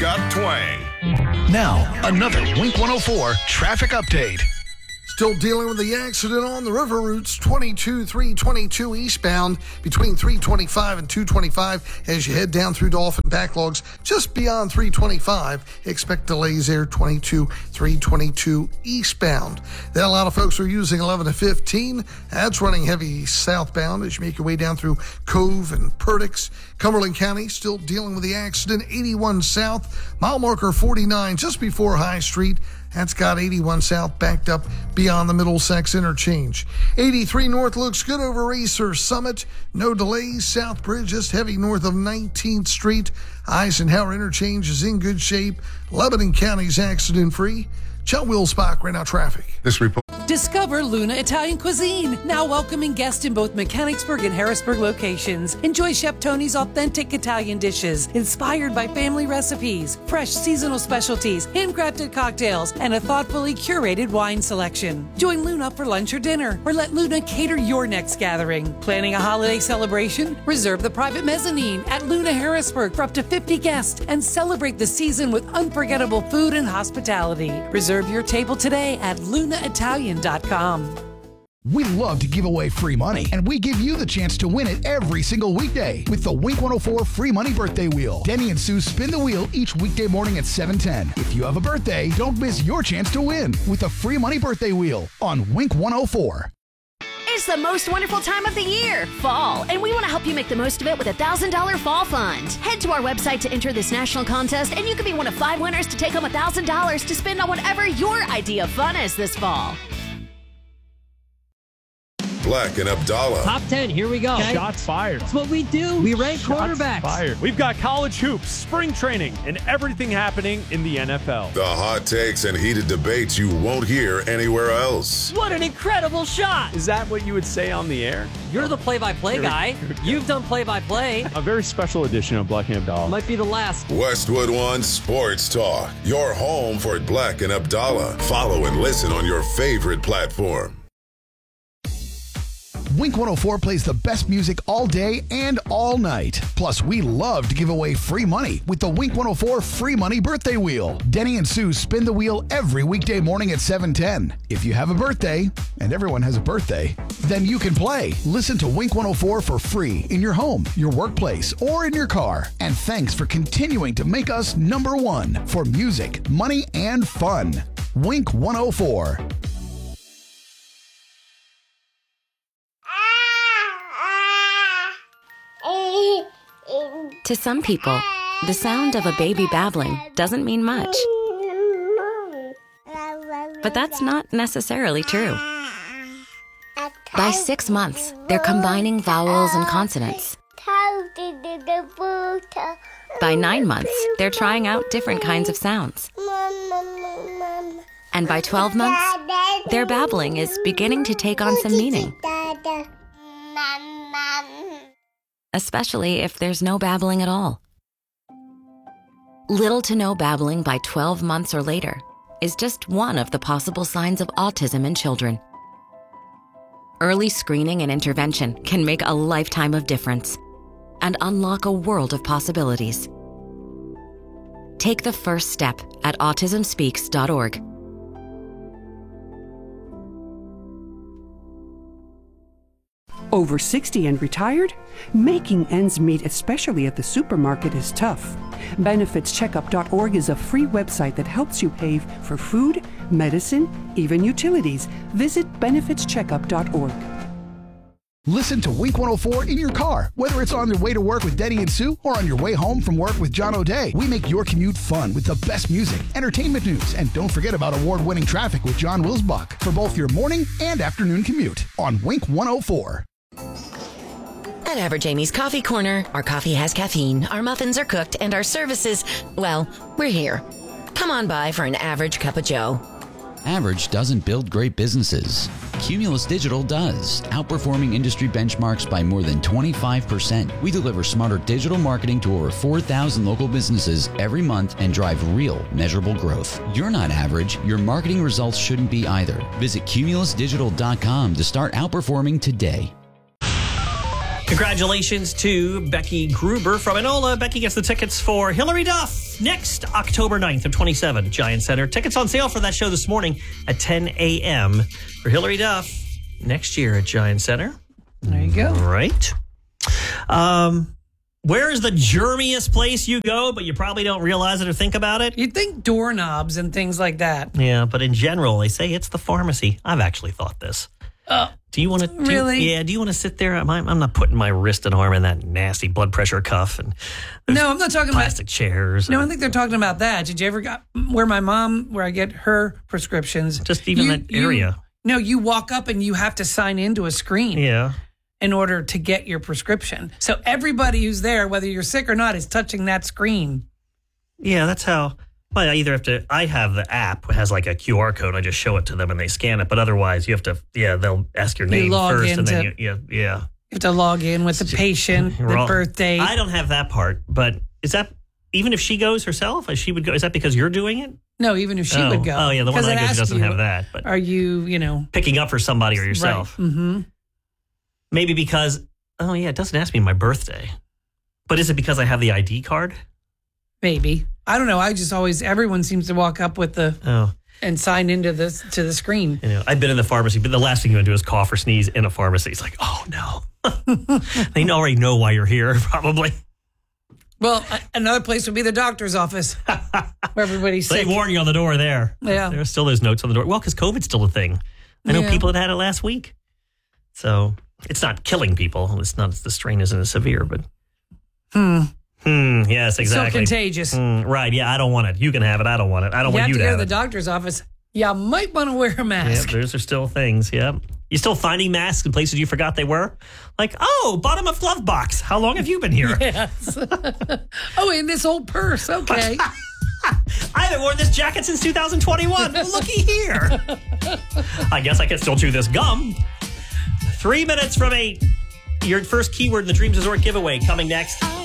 got twang. Now, another Wink 104 traffic update. Still dealing with the accident on the river routes 22-322 eastbound between 325 and 225 as you head down through Dolphin backlogs just beyond 325. Expect delays there 22-322 eastbound. Then a lot of folks are using 11 to 15. That's running heavy southbound as you make your way down through Cove and Perdix. Cumberland County still dealing with the accident. 81 south, mile marker 49 just before High Street. That's got 81 south backed up beyond the Middlesex interchange. 83 north looks good over Racer Summit. No delays. South Bridge just heavy north of 19th Street. Eisenhower interchange is in good shape. Lebanon County's accident free. Chuck Wilsbach, right now traffic. This report. Discover Luna Italian Cuisine, now welcoming guests in both Mechanicsburg and Harrisburg locations. Enjoy Chef Tony's authentic Italian dishes, inspired by family recipes, fresh seasonal specialties, handcrafted cocktails, and a thoughtfully curated wine selection. Join Luna for lunch or dinner, or let Luna cater your next gathering. Planning a holiday celebration? Reserve the private mezzanine at Luna Harrisburg for up to 50 guests and celebrate the season with unforgettable food and hospitality. Reserve your table today at lunaitalian.com. We love to give away free money, and we give you the chance to win it every single weekday with the Wink 104 Free Money Birthday Wheel. Denny and Sue spin the wheel each weekday morning at 7:10. If you have a birthday, don't miss your chance to win with the Free Money Birthday Wheel on Wink 104. It's the most wonderful time of the year, fall, and we want to help you make the most of it with a $1,000 fall fund. Head to our website to enter this national contest, and you can be one of 5 winners to take home $1,000 to spend on whatever your idea of fun is this fall. Black and Abdallah. Top 10, here we go. Okay. Shots fired. That's what we do. We rank quarterbacks. Fired. We've got college hoops, spring training, and everything happening in the NFL. The hot takes and heated debates you won't hear anywhere else. What an incredible shot. Is that what you would say on the air? You're the play-by-play guy. You've done play-by-play. A very special edition of Black and Abdallah. Might be the last. Westwood One Sports Talk. Your home for Black and Abdallah. Follow and listen on your favorite platform. Wink 104 plays the best music all day and all night. Plus, we love to give away free money with the Wink 104 Free Money Birthday Wheel. Denny and Sue spin the wheel every weekday morning at 7:10. If you have a birthday, and everyone has a birthday, then you can play. Listen to Wink 104 for free in your home, your workplace, or in your car. And thanks for continuing to make us number one for music, money, and fun. Wink 104. To some people, the sound of a baby babbling doesn't mean much. But that's not necessarily true. By 6 months, they're combining vowels and consonants. By 9 months, they're trying out different kinds of sounds. And by 12 months, their babbling is beginning to take on some meaning. Especially if there's no babbling at all. Little to no babbling by 12 months or later is just one of the possible signs of autism in children. Early screening and intervention can make a lifetime of difference and unlock a world of possibilities. Take the first step at autismspeaks.org. Over 60 and retired? Making ends meet, especially at the supermarket, is tough. BenefitsCheckup.org is a free website that helps you pay for food, medicine, even utilities. Visit BenefitsCheckup.org. Listen to Wink 104 in your car, whether it's on your way to work with Denny and Sue or on your way home from work with John O'Day. We make your commute fun with the best music, entertainment news, and don't forget about award-winning traffic with John Wilsbach for both your morning and afternoon commute on Wink 104. At Average Amy's Coffee Corner, our coffee has caffeine, our muffins are cooked, and our services, well, we're here. Come on by for an average cup of joe. Average doesn't build great businesses. Cumulus Digital does, outperforming industry benchmarks by more than 25%. We deliver smarter digital marketing to over 4,000 local businesses every month and drive real, measurable growth. You're not average. Your marketing results shouldn't be either. Visit cumulusdigital.com to start outperforming today. Congratulations to Becky Gruber from Enola. Becky gets the tickets for Hillary Duff next October 9th of 27 at Giant Center. Tickets on sale for that show this morning at 10 a.m. for Hillary Duff next year at Giant Center. There you go. Right. Where is the germiest place you go, but you probably don't realize it or think about it? You'd think doorknobs and things like that. Yeah, but in general, they say it's the pharmacy. I've actually thought this. Do you want to? Really? Yeah. Do you want to sit there? I'm not putting my wrist and arm in that nasty blood pressure cuff. And no, I'm not talking plastic chairs. No, I think they're talking about that. Did you ever go where I get her prescriptions? Just even that area. No, you walk up and you have to sign into a screen. Yeah. In order to get your prescription. So everybody who's there, whether you're sick or not, is touching that screen. Yeah, that's how. Well, I have the app. It has like a QR code. I just show it to them and they scan it. But otherwise, you have to, they'll ask your name first. And then you have to log in with the patient, the birth date. I don't have that part. But is that, even if she goes herself, she would go, is that because you're doing it? No, even if she would go. Oh, yeah, the one I go to doesn't have that. But are you, picking up for somebody or yourself? Right. Mm-hmm. Maybe because, it doesn't ask me my birthday. But is it because I have the ID card? Maybe. I don't know. I just everyone seems to walk up with and sign into to the screen. I've been in the pharmacy, but the last thing you want to do is cough or sneeze in a pharmacy. It's like, oh no. They already know why you're here, probably. Well, another place would be the doctor's office where everybody's sick. They warn you on the door there. Yeah. There are still those notes on the door. Well, because COVID's still a thing. I know people that had it last week. So it's not killing people. It's not, the strain isn't as severe, but. Yes, exactly. It's so contagious. Right. Yeah, I don't want it. You can have it. I don't want it. I don't want you to have it. You have to go to the doctor's office. You might want to wear a mask. Yeah, those are still things. Yeah. You still finding masks in places you forgot they were? Like, bottom of glove box. How long have you been here? Yes. In this old purse. Okay. I haven't worn this jacket since 2021. Looky here. I guess I can still chew this gum. 3 minutes from 8. Your first keyword in the Dreams Resort giveaway coming next.